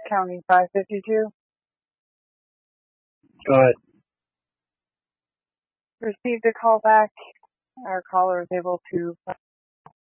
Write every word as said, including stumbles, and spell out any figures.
County five fifty-two. Go ahead. Received a call back. Our caller is able to